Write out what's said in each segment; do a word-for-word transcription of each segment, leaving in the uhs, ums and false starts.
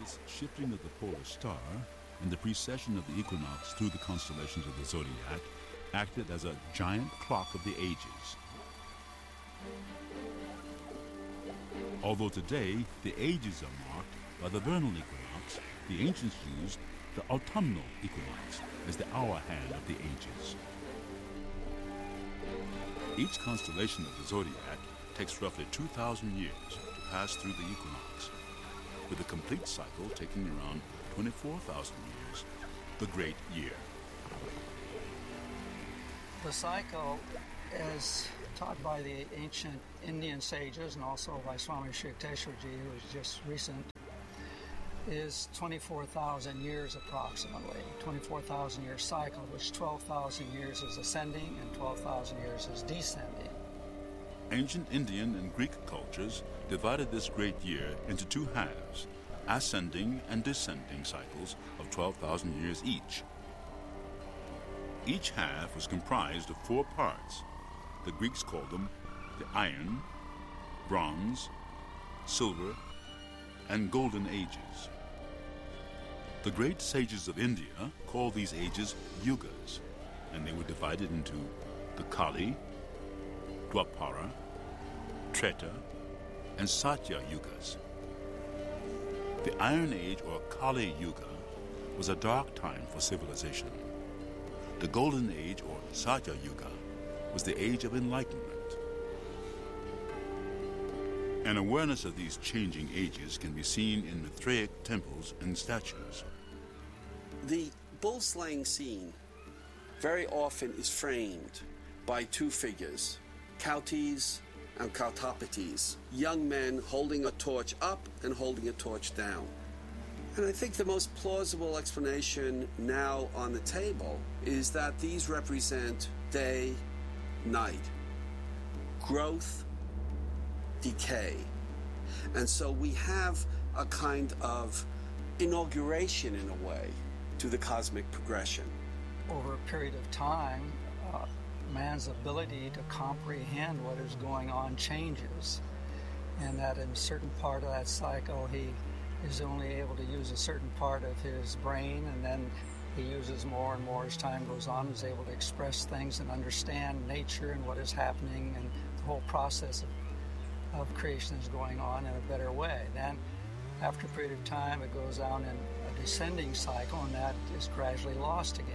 This shifting of the polar star and the precession of the equinox through the constellations of the zodiac acted as a giant clock of the ages. Although today the ages are marked by the vernal equinox, the ancients used the autumnal equinox as the hour hand of the ages. Each constellation of the zodiac takes roughly two thousand years to pass through the equinox, with a complete cycle taking around twenty-four thousand years, the Great Year. The cycle, as taught by the ancient Indian sages and also by Swami Sri Yukteswarji, who was just recent, is twenty-four thousand years approximately, twenty-four thousand year cycle, which twelve thousand years is ascending and twelve thousand years is descending. Ancient Indian and Greek cultures divided this great year into two halves, ascending and descending cycles of twelve thousand years each. Each half was comprised of four parts. The Greeks called them the Iron, Bronze, Silver, and Golden Ages. The great sages of India called these ages yugas, and they were divided into the Kali, Dwapara, Treta, and Satya Yugas. The Iron Age, or Kali Yuga, was a dark time for civilization. The Golden Age, or Satya Yuga, was the age of enlightenment. An awareness of these changing ages can be seen in Mithraic temples and statues. The bull-slaying scene very often is framed by two figures, Cautis and Cautapates, young men holding a torch up and holding a torch down. And I think the most plausible explanation now on the table is that these represent day, night, growth, decay. And so we have a kind of inauguration, in a way, to the cosmic progression. Over a period of time, uh, man's ability to comprehend what is going on changes, and that in a certain part of that cycle he is only able to use a certain part of his brain, and then he uses more and more as time goes on, is able to express things and understand nature and what is happening, and the whole process of, of creation is going on in a better way. Then after a period of time it goes on in a descending cycle, and that is gradually lost again.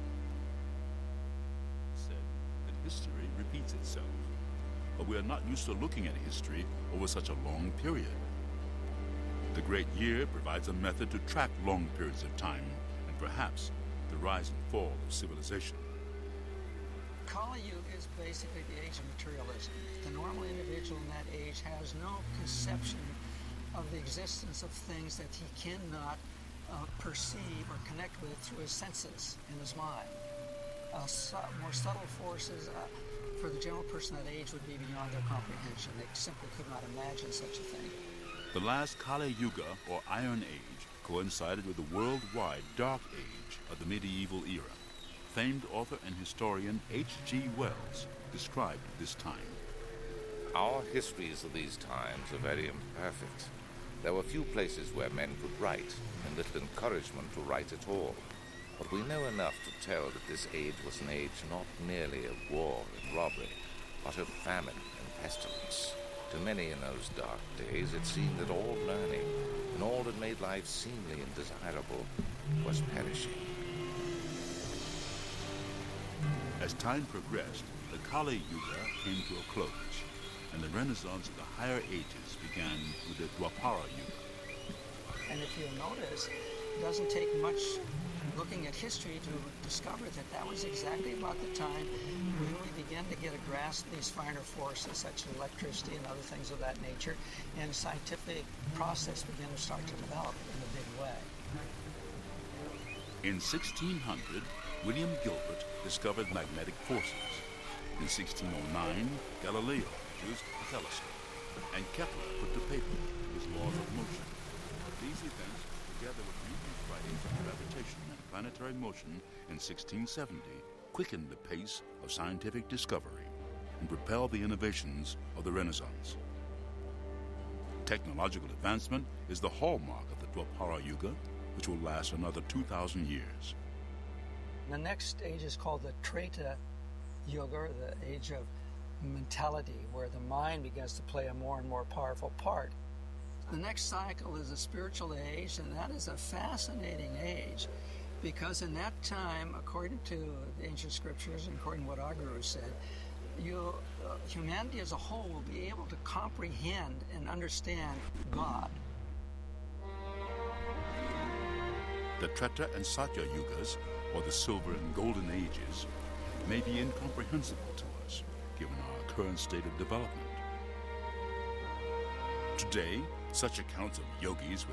Said that history repeats itself, but we are not used to looking at history over such a long period. The Great Year provides a method to track long periods of time and perhaps the rise and fall of civilization. Kali Yuga is basically the age of materialism. The normal individual in that age has no conception of the existence of things that he cannot uh, perceive or connect with through his senses in his mind. Uh, su- more subtle forces uh, for the general person that age would be beyond their comprehension. They simply could not imagine such a thing. The last Kali Yuga, or Iron Age, coincided with the worldwide Dark Age of the medieval era. Famed author and historian H G Wells described this time. Our histories of these times are very imperfect. There were few places where men could write, and little encouragement to write at all. But we know enough to tell that this age was an age not merely of war and robbery, but of famine and pestilence. To many in those dark days, it seemed that all learning and all that made life seemly and desirable was perishing. As time progressed, the Kali Yuga came to a close, and the renaissance of the higher ages began with the Dwapara Yuga. And if you'll notice, it doesn't take much looking at history to discover that that was exactly about the time when we began to get a grasp of these finer forces such as electricity and other things of that nature, and scientific process began to start to develop in a big way. In sixteen hundred, William Gilbert discovered magnetic forces. In sixteen oh nine, Galileo produced a telescope, and Kepler put to paper his laws of motion. These events, together with Newton's writings on gravitation and planetary motion in sixteen seventy, quickened the pace of scientific discovery and propelled the innovations of the Renaissance. Technological advancement is the hallmark of the Dwapara Yuga, which will last another two thousand years. The next stage is called the Treta Yuga, the age of mentality, where the mind begins to play a more and more powerful part. The next cycle is the spiritual age, and that is a fascinating age, because in that time, according to the ancient scriptures and according to what our guru said, you, uh, humanity as a whole will be able to comprehend and understand God. The Treta and Satya Yugas, or the Silver and Golden Ages, may be incomprehensible to us, given our current state of development. Today, such accounts of yogis with